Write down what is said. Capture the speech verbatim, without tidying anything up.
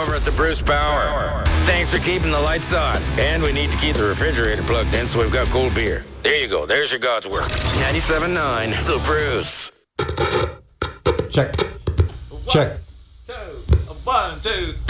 over at the Bruce Power. Thanks for keeping the lights on. And we need to keep the refrigerator plugged in so we've got cold beer. There you go. There's your God's work. ninety-seven point nine, The Bruce. Check. Check. Two. One, two.